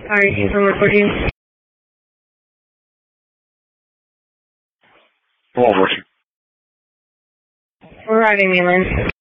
Sorry, I'm recording. Hold on, Richard. We're riding mainland.